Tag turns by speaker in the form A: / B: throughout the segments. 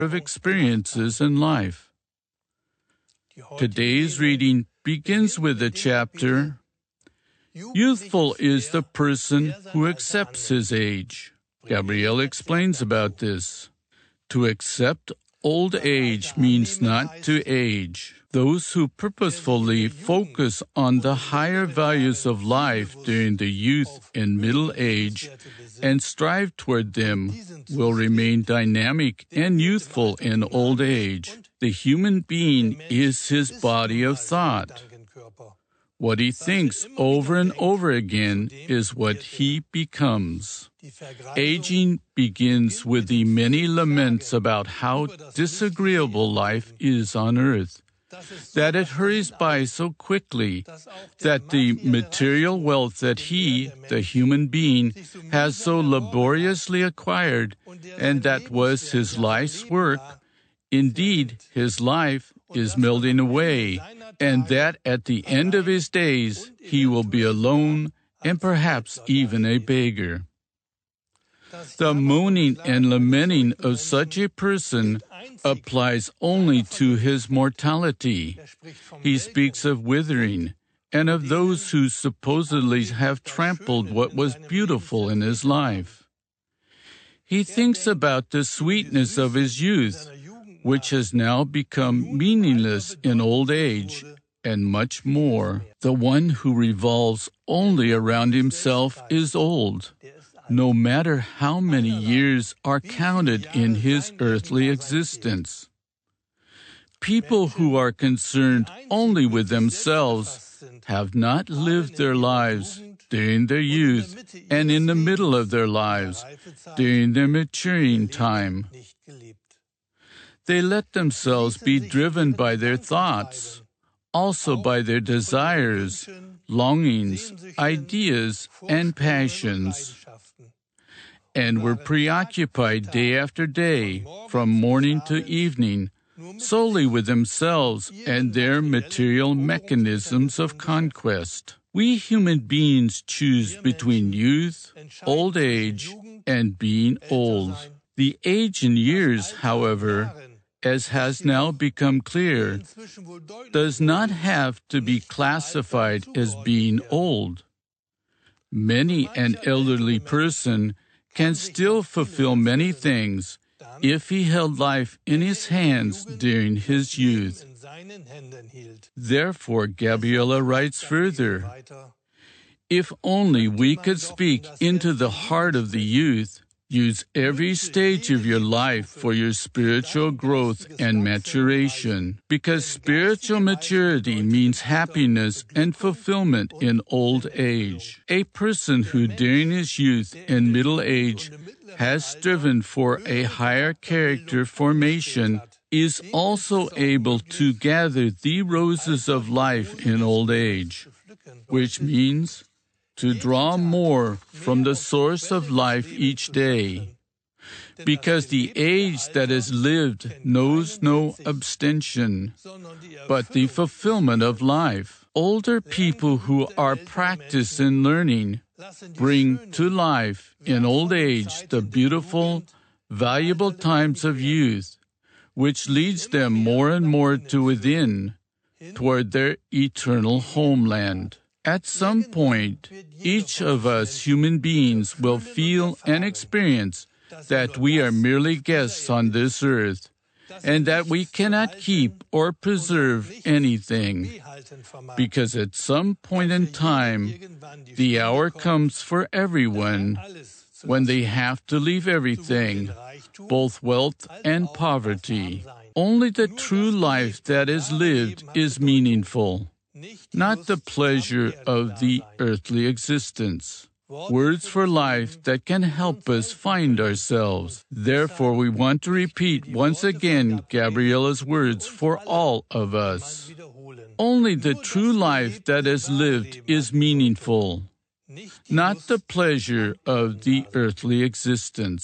A: of experiences in life. Today's reading begins with the chapter, "Youthful is the person who accepts his age." Gabriel explains about this. To accept old age means not to age. Those who purposefully focus on the higher values of life during the youth and middle age and strive toward them will remain dynamic and youthful in old age. The human being is his body of thought. What he thinks over and over again is what he becomes. Aging begins with the many laments about how disagreeable life is on earth, that it hurries by so quickly, that the material wealth that he, the human being, has so laboriously acquired, and that was his life's work, indeed, his life is melting away, and that at the end of his days he will be alone and perhaps even a beggar. The moaning and lamenting of such a person applies only to his mortality. He speaks of withering and of those who supposedly have trampled what was beautiful in his life. He thinks about the sweetness of his youth, which has now become meaningless in old age, and much more. The one who revolves only around himself is old, no matter how many years are counted in his earthly existence. People who are concerned only with themselves have not lived their lives during their youth and in the middle of their lives, during their maturing time. They let themselves be driven by their thoughts, also by their desires, longings, ideas, and passions, and were preoccupied day after day, from morning to evening, solely with themselves and their material mechanisms of conquest. We human beings choose between youth, old age, and being old. The age in years, however, as has now become clear, does not have to be classified as being old. Many an elderly person can still fulfill many things if he held life in his hands during his youth. Therefore, Gabriela writes further, "If only we could speak into the heart of the youth, use every stage of your life for your spiritual growth and maturation, because spiritual maturity means happiness and fulfillment in old age. A person who during his youth and middle age has striven for a higher character formation is also able to gather the roses of life in old age, which means to draw more from the source of life each day, because the age that is lived knows no abstention, but the fulfillment of life. Older people who are practiced in learning bring to life in old age the beautiful, valuable times of youth, which leads them more and more to within, toward their eternal homeland. At some point, each of us human beings will feel and experience that we are merely guests on this earth, and that we cannot keep or preserve anything, because at some point in time, the hour comes for everyone when they have to leave everything, both wealth and poverty. Only the true life that is lived is meaningful, not the pleasure of the earthly existence. Words for life that can help us find ourselves. Therefore, we want to repeat once again Gabriela's words for all of us. Only the true life that is lived is meaningful, not the pleasure of the earthly existence.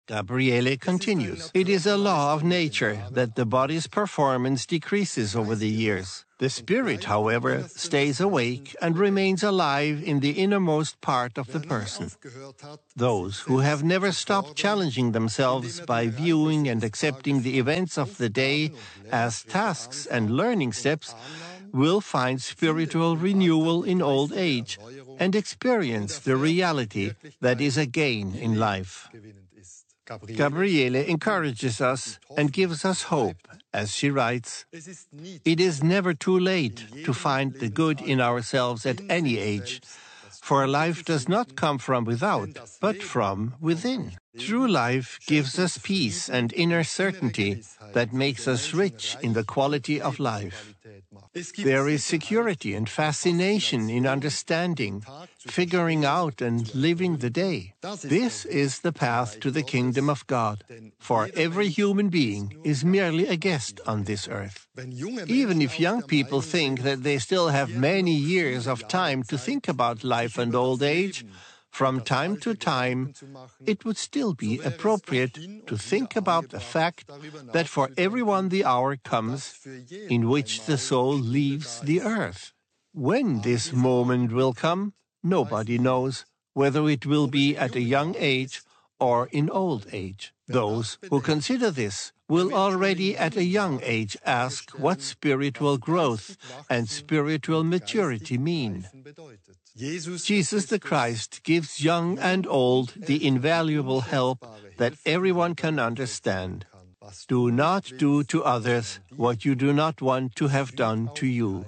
B: Gabriele continues, "It is a law of nature that the body's performance decreases over the years. The spirit, however, stays awake and remains alive in the innermost part of the person. Those who have never stopped challenging themselves by viewing and accepting the events of the day as tasks and learning steps will find spiritual renewal in old age and experience the reality that is a gain in life." Gabriele encourages us and gives us hope as she writes, "It is never too late to find the good in ourselves at any age, for life does not come from without, but from within. True life gives us peace and inner certainty that makes us rich in the quality of life. There is security and fascination in understanding, figuring out and living the day. This is the path to the kingdom of God, for every human being is merely a guest on this earth. Even if young people think that they still have many years of time to think about life and old age, from time to time, it would still be appropriate to think about the fact that for everyone the hour comes in which the soul leaves the earth. When this moment will come, nobody knows, whether it will be at a young age or in old age. Those who consider this will already at a young age ask what spiritual growth and spiritual maturity mean. Jesus the Christ gives young and old the invaluable help that everyone can understand. Do not do to others what you do not want to have done to you.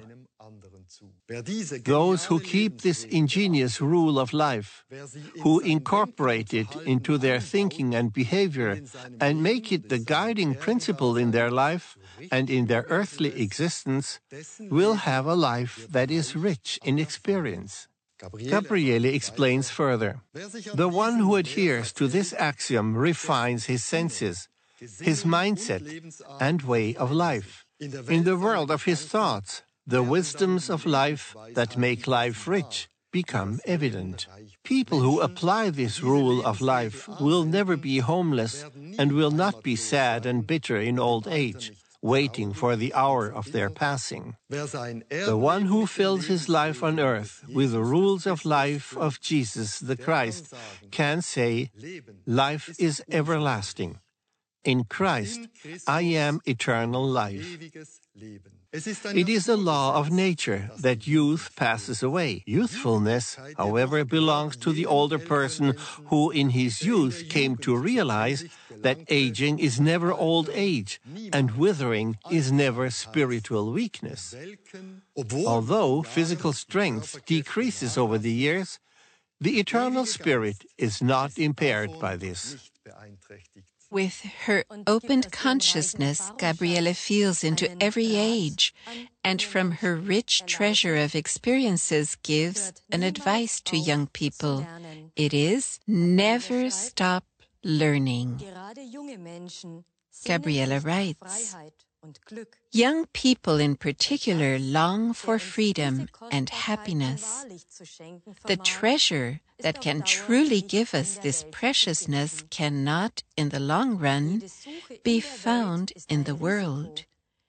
B: Those who keep this ingenious rule of life, who incorporate it into their thinking and behavior and make it the guiding principle in their life and in their earthly existence, will have a life that is rich in experience. Gabriele explains further, "The one who adheres to this axiom refines his senses, his mindset, and way of life. In the world of his thoughts, the wisdoms of life that make life rich become evident. People who apply this rule of life will never be homeless and will not be sad and bitter in old age, waiting for the hour of their passing. The one who fills his life on earth with the rules of life of Jesus the Christ can say, 'Life is everlasting. In Christ, I am eternal life.' It is a law of nature that youth passes away. Youthfulness, however, belongs to the older person who in his youth came to realize that aging is never old age and withering is never spiritual weakness. Although physical strength decreases over the years, the eternal spirit is not impaired by this."
C: With her opened consciousness, Gabriele feels into every age, and from her rich treasure of experiences gives an advice to young people. It is, never stop learning. Gabriele writes, "Young people in particular long for freedom and happiness. The treasure that can truly give us this preciousness cannot, in the long run, be found in the world.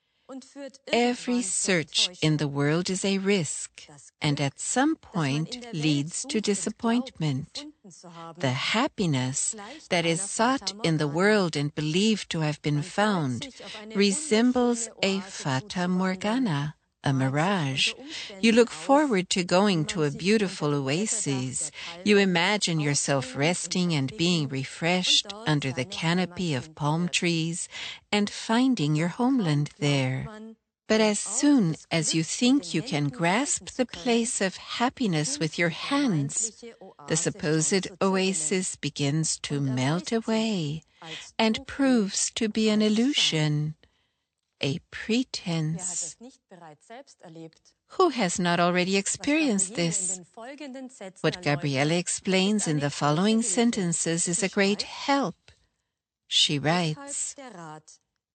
C: Every search in the world is a risk, and at some point leads to disappointment. The happiness that is sought in the world and believed to have been found resembles a fata morgana, a mirage. You look forward to going to a beautiful oasis. You imagine yourself resting and being refreshed under the canopy of palm trees and finding your homeland there. But as soon as you think you can grasp the place of happiness with your hands, the supposed oasis begins to melt away and proves to be an illusion, a pretense. Who has not already experienced this? What Gabriele explains in the following sentences is a great help. She writes,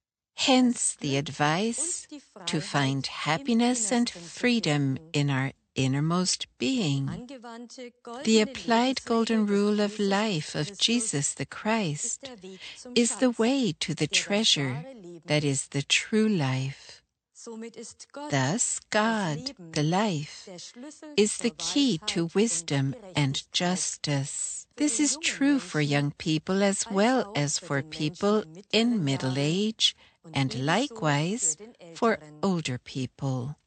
C: hence the advice to find happiness and freedom in our innermost being. The applied golden rule of life of Jesus the Christ is the way to the treasure that is the true life. Thus, God, the life, is the key to wisdom and justice. This is true for young people as well as for people in middle age, and likewise for older people.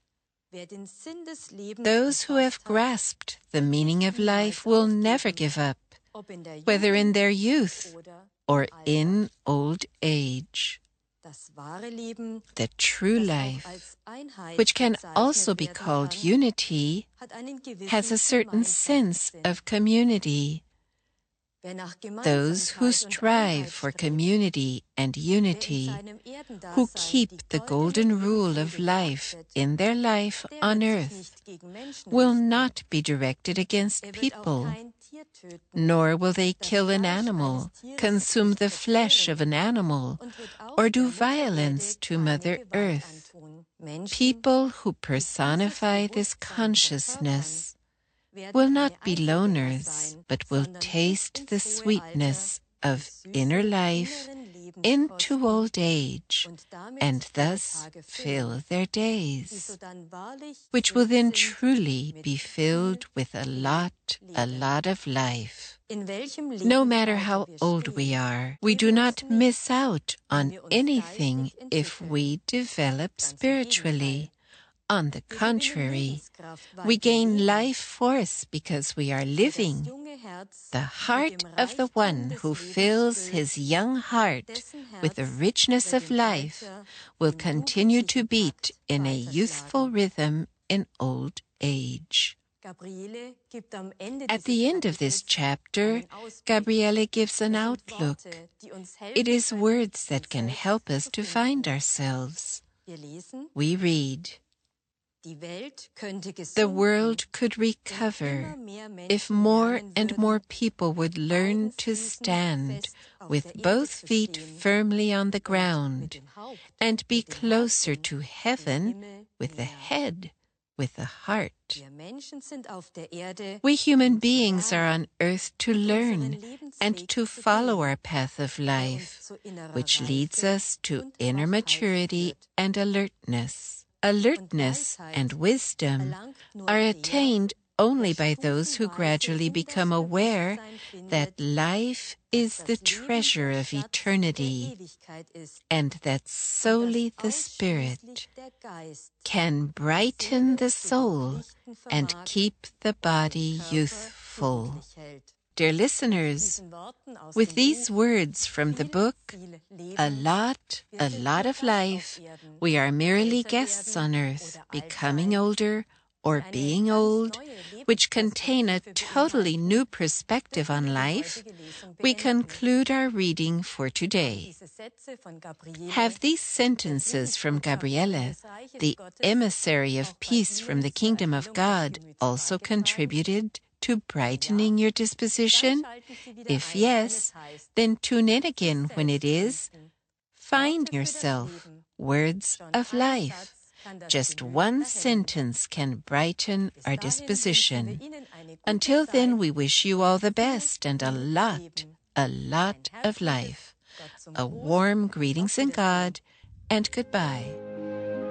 C: Those who have grasped the meaning of life will never give up, whether in their youth or in old age. The true life, which can also be called unity, has a certain sense of community. Those who strive for community and unity, who keep the golden rule of life in their life on earth, will not be directed against people, nor will they kill an animal, consume the flesh of an animal, or do violence to Mother Earth. People who personify this consciousness will not be loners, but will taste the sweetness of inner life into old age, and thus fill their days, which will then truly be filled with a lot of life. No matter how old we are, we do not miss out on anything if we develop spiritually. On the contrary, we gain life force because we are living. The heart of the one who fills his young heart with the richness of life will continue to beat in a youthful rhythm in old age. At the end of this chapter, Gabriele gives an outlook. It is words that can help us to find ourselves. We read, "The world could recover if more and more people would learn to stand with both feet firmly on the ground and be closer to heaven with the head, with the heart." We human beings are on earth to learn and to follow our path of life, which leads us to inner maturity and alertness. Alertness and wisdom are attained only by those who gradually become aware that life is the treasure of eternity, and that solely the Spirit can brighten the soul and keep the body youthful. Dear listeners, with these words from the book, A Lot of Life, we are merely guests on earth, becoming older or being old, which contain a totally new perspective on life, we conclude our reading for today. Have these sentences from Gabriele, the emissary of peace from the kingdom of God, also contributed to brightening your disposition? If yes, then tune in again when it is Find Yourself, Words of Life. Just one sentence can brighten our disposition. Until then, we wish you all the best and a lot of life. A warm greetings in God, and goodbye.